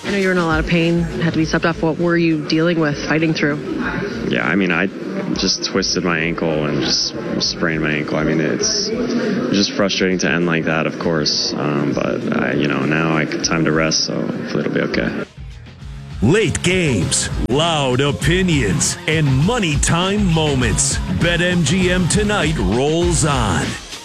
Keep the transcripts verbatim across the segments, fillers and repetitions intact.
I know you were in a lot of pain, had to be stepped off. What were you dealing with, fighting through? Yeah, I mean, I just twisted my ankle and just sprained my ankle. I mean, it's just frustrating to end like that, of course. Um, but, I, you know, now I have time to rest, so hopefully it'll be okay. Late games, loud opinions, and money time moments. BetMGM Tonight rolls on.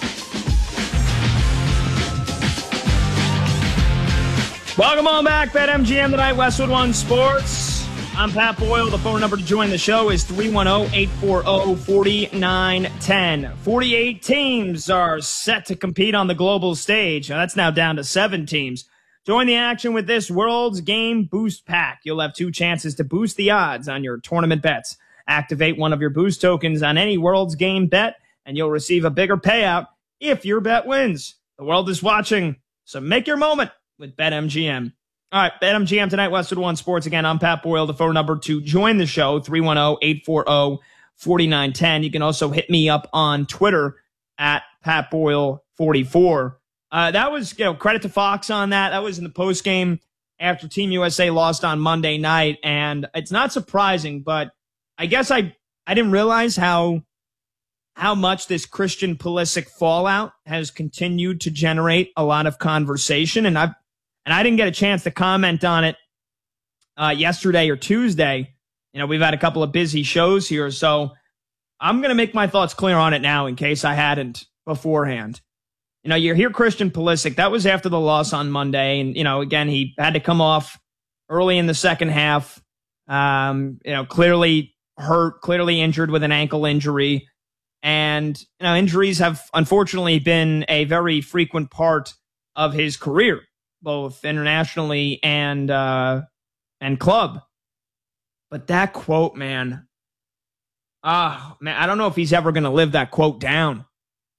Welcome on back, BetMGM Tonight, Westwood One Sports. I'm Pat Boyle. The phone number to join the show is three one zero, eight four zero, four nine one zero. forty-eight teams are set to compete on the global stage. Now, that's now down to seven teams. Join the action with this World's Game Boost Pack. You'll have two chances to boost the odds on your tournament bets. Activate one of your boost tokens on any World's Game bet, and you'll receive a bigger payout if your bet wins. The world is watching, so make your moment with BetMGM. All right, BetMGM Tonight, Westwood One Sports. Again, I'm Pat Boyle. The phone number to join the show, three one zero, eight four zero, four nine one zero. You can also hit me up on Twitter at Pat Boyle forty-four. Uh, that was, you know, credit to Fox on that. That was in the postgame after Team U S A lost on Monday night. And it's not surprising, but I guess I, I didn't realize how, how much this Christian Pulisic fallout has continued to generate a lot of conversation. And I've, and I didn't get a chance to comment on it uh, yesterday or Tuesday. You know, we've had a couple of busy shows here, so I'm going to make my thoughts clear on it now in case I hadn't beforehand. You know, you hear Christian Pulisic. That was after the loss on Monday. And, you know, again, he had to come off early in the second half. Um, you know, clearly hurt, clearly injured with an ankle injury. And, you know, injuries have unfortunately been a very frequent part of his career, both internationally and, uh, and club. But that quote, man, ah, man, I don't know if he's ever going to live that quote down.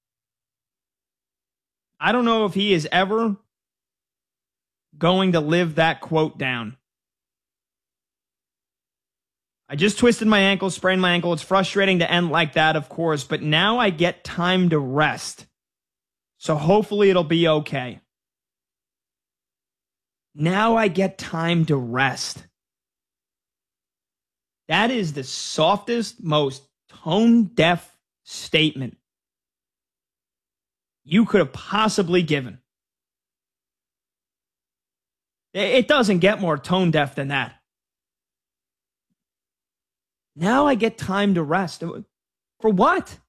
I don't know if he is ever going to live that quote down. I just twisted my ankle, sprained my ankle. It's frustrating to end like that, of course, but now I get time to rest. So hopefully it'll be okay. Now I get time to rest. That is the softest, most tone-deaf statement you could have possibly given. It doesn't get more tone-deaf than that. Now I get time to rest. For what?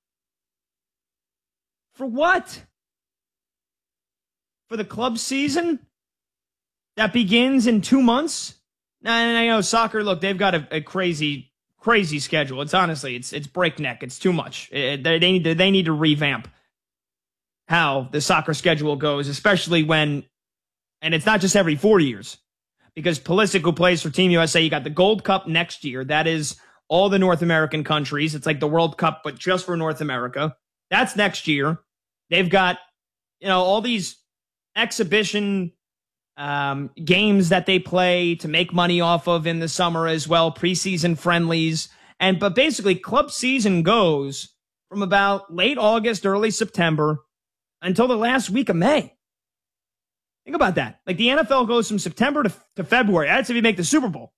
For what? For the club season that begins in two months? Now, I know soccer, look, they've got a, a crazy, crazy schedule. It's honestly, it's it's breakneck. It's too much. It, they, they, need to, they need to revamp how the soccer schedule goes, especially when, and it's not just every four years, because Pulisic, who plays for Team U S A, you got the Gold Cup next year. That is all the North American countries. It's like the World Cup, but just for North America. That's next year. They've got, you know, all these exhibition um, games that they play to make money off of in the summer as well, preseason friendlies. And, but basically club season goes from about late August, early September until the last week of May. Think about that. Like the N F L goes from September to, to February. That's if you make the Super Bowl.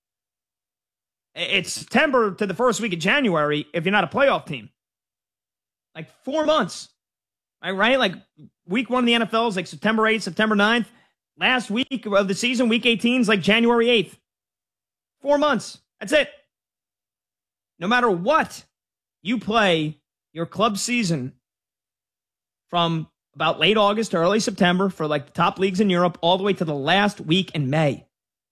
It's September to the first week of January if you're not a playoff team. Like four months. Right? Like week one of the N F L is like September eighth, September ninth. Last week of the season, week eighteen is like January eighth. Four months. That's it. No matter what, you play your club season from about late August to early September for like the top leagues in Europe all the way to the last week in May.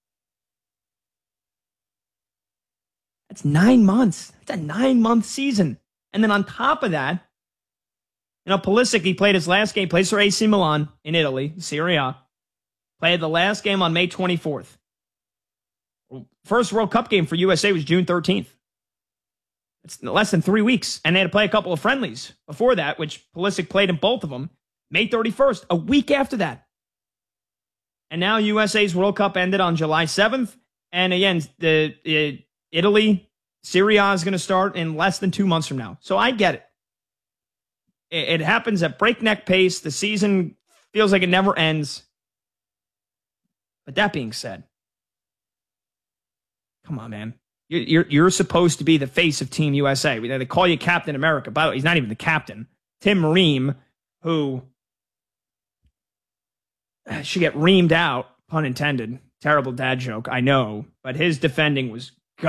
That's nine months. That's a nine-month season. And then on top of that, you know, Pulisic, he played his last game, plays for A C Milan in Italy, Serie A. Played the last game on May twenty-fourth. First World Cup game for U S A was June thirteenth. It's less than three weeks. And they had to play a couple of friendlies before that, which Pulisic played in both of them. May thirty-first, a week after that. And now U S A's World Cup ended on July seventh. And again, the, the Italy, Serie A is going to start in less than two months from now. So I get it. It, it happens at breakneck pace. The season feels like it never ends. But that being said, Come on, man. You're, you're, you're supposed to be the face of Team U S A. They call you Captain America. By the way, he's not even the captain. Tim Ream, who should get reamed out, pun intended. Terrible dad joke, I know. But his defending was